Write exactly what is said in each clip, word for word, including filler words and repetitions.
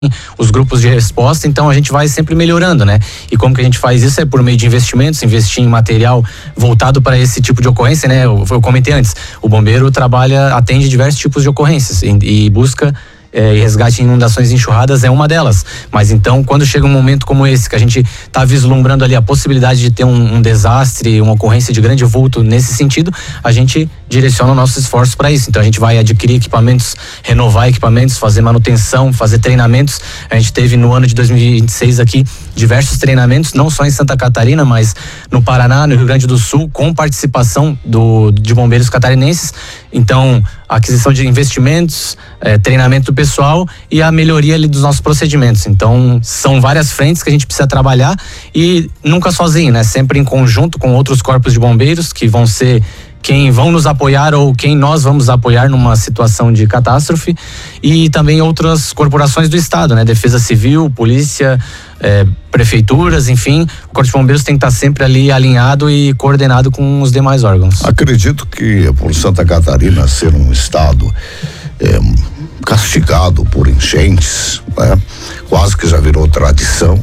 os grupos de resposta, então a gente vai sempre melhorando, né? E como que a gente faz isso é por meio de investimentos, investir em material voltado para esse tipo de ocorrência, né? Eu, eu comentei antes, o bombeiro trabalha, atende diversos tipos de ocorrências e, e busca É, e resgate em inundações e enxurradas é uma delas. Mas então, quando chega um momento como esse, que a gente está vislumbrando ali a possibilidade de ter um, um desastre, uma ocorrência de grande vulto nesse sentido, a gente direciona nossos esforços para isso. Então a gente vai adquirir equipamentos, renovar equipamentos, fazer manutenção, fazer treinamentos. A gente teve no ano de dois mil e vinte e seis aqui diversos treinamentos, não só em Santa Catarina, mas no Paraná, no Rio Grande do Sul, com participação do, de bombeiros catarinenses. Então, a aquisição de investimentos, é, treinamento do pessoal e a melhoria ali dos nossos procedimentos. Então, são várias frentes que a gente precisa trabalhar e nunca sozinho, né? Sempre em conjunto com outros corpos de bombeiros que vão ser quem vão nos apoiar ou quem nós vamos apoiar numa situação de catástrofe, e também outras corporações do estado, né? Defesa Civil, polícia, é, prefeituras, enfim, o Corpo de Bombeiros tem que estar sempre ali alinhado e coordenado com os demais órgãos. Acredito que por Santa Catarina ser um estado é, castigado por enchentes, né? Quase que já virou tradição.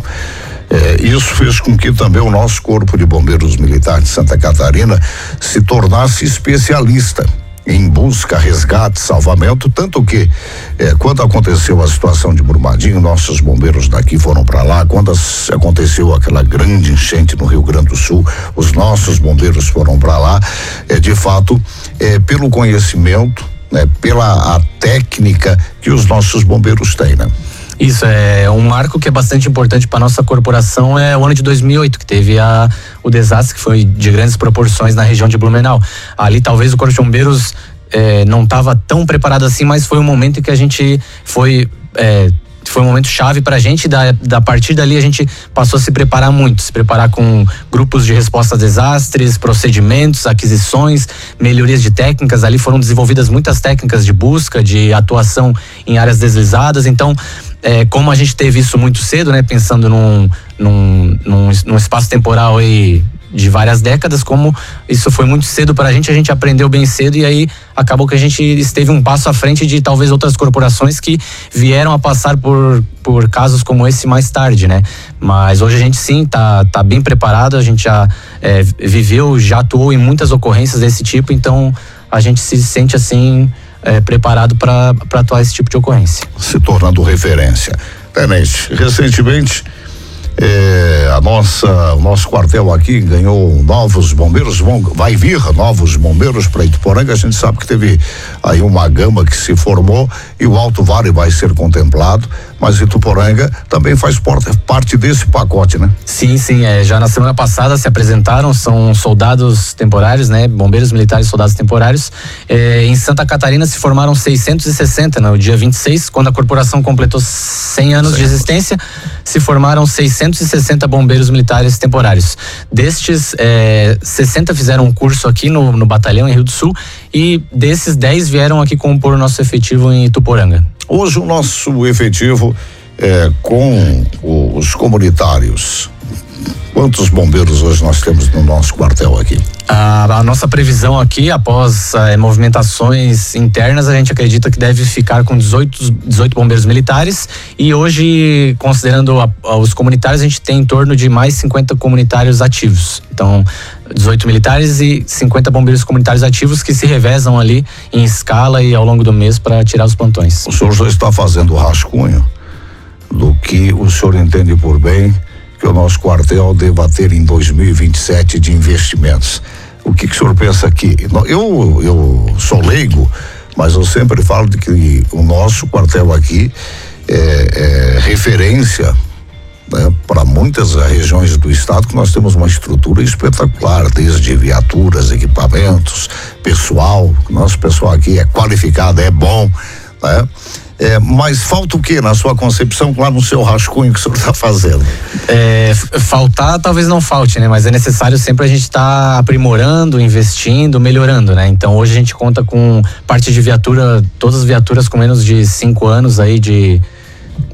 É, isso fez com que também o nosso Corpo de Bombeiros Militares de Santa Catarina se tornasse especialista em busca, resgate, salvamento, tanto que é, quando aconteceu a situação de Brumadinho, nossos bombeiros daqui foram para lá. Quando as, aconteceu aquela grande enchente no Rio Grande do Sul, os nossos bombeiros foram para lá, é, de fato, é, pelo conhecimento, né, pela a técnica que os nossos bombeiros têm, né? Isso, é um marco que é bastante importante para nossa corporação, é o ano de dois mil e oito, que teve a, o desastre que foi de grandes proporções na região de Blumenau. Ali talvez o Corpo de Bombeiros é, não estava tão preparado assim, mas foi um momento em que a gente foi... É, foi um momento chave pra gente, da, da partir dali a gente passou a se preparar muito, se preparar com grupos de resposta a desastres, procedimentos, aquisições, melhorias de técnicas. Ali foram desenvolvidas muitas técnicas de busca, de atuação em áreas deslizadas. Então, é, como a gente teve isso muito cedo, né, pensando num, num, num, num espaço temporal aí de várias décadas, como isso foi muito cedo pra gente, a gente aprendeu bem cedo e aí acabou que a gente esteve um passo à frente de talvez outras corporações que vieram a passar por, por casos como esse mais tarde, né? Mas hoje a gente sim tá, tá bem preparado, a gente já é, viveu, já atuou em muitas ocorrências desse tipo, então a gente se sente assim é, preparado para atuar esse tipo de ocorrência. Se tornando referência. Tenente, recentemente É, a nossa, o nosso quartel aqui ganhou novos bombeiros, vão, vai vir novos bombeiros para Ituporanga. A gente sabe que teve aí uma gama que se formou e o Alto Vale vai ser contemplado, mas Ituporanga também faz parte desse pacote, né? Sim, sim, é, já na semana passada se apresentaram, são soldados temporários, né? Bombeiros militares, soldados temporários. É, em Santa Catarina se formaram seiscentos e sessenta, no dia vinte e seis, quando a corporação completou cem anos de existência, se formaram seiscentos e sessenta bombeiros militares temporários. Destes, é, sessenta fizeram um curso aqui no, no batalhão em Rio do Sul, e desses dez vieram aqui compor o nosso efetivo em Ituporanga. Hoje o nosso efetivo é, com os comunitários, quantos bombeiros hoje nós temos no nosso quartel aqui? A, a nossa previsão aqui, após é, movimentações internas, a gente acredita que deve ficar com dezoito, dezoito bombeiros militares, e hoje, considerando a, a, os comunitários, a gente tem em torno de mais cinquenta comunitários ativos. Então, dezoito militares e cinquenta bombeiros comunitários ativos que se revezam ali em escala e ao longo do mês para tirar os plantões. O senhor já está fazendo o rascunho do que o senhor entende por bem que o nosso quartel deva ter em dois mil e vinte e sete de investimentos. O que, que o senhor pensa aqui? Eu, eu sou leigo, mas eu sempre falo de que o nosso quartel aqui é, é referência, né, para muitas regiões do estado, que nós temos uma estrutura espetacular, desde viaturas, equipamentos, pessoal. Nosso pessoal aqui é qualificado, é bom, né? É, mas falta o que na sua concepção, lá no seu rascunho que o senhor está fazendo? É, faltar talvez não falte, né? Mas é necessário sempre a gente estar tá aprimorando, investindo, melhorando, né? Então hoje a gente conta com parte de viatura, todas as viaturas com menos de cinco anos aí de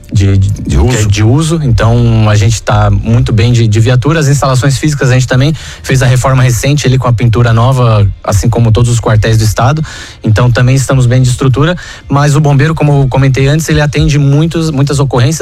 De, de, de, uso. de uso, então a gente está muito bem de, de viatura. As instalações físicas a gente também fez a reforma recente ali com a pintura nova, assim como todos os quartéis do estado, então também estamos bem de estrutura, mas o bombeiro, como eu comentei antes, ele atende muitos, muitas ocorrências